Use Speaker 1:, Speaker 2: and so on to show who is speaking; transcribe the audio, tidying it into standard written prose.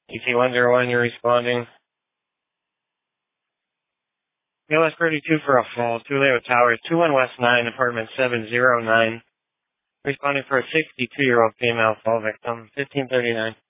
Speaker 1: EC101, you're responding. ALS 32 for a fall, Tuleo Towers, 21 West 9, apartment 709. Responding for a 62-year-old female fall victim, 1539.